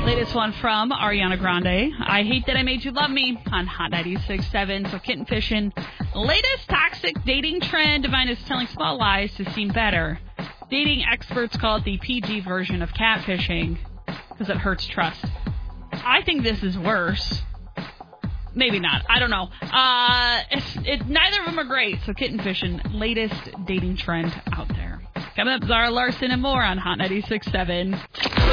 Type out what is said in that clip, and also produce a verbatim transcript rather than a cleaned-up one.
Latest one from Ariana Grande. I hate that I made you love me on Hot ninety-six point seven. So kitten fishing. Latest toxic dating trend. Divine is telling small lies to seem better. Dating experts call it the P G version of catfishing because it hurts trust. I think this is worse. Maybe not. I don't know. Uh, it's, it, neither of them are great. So kitten fishing, latest dating trend out there. Coming up, Zara Larson and more on Hot ninety-six point seven.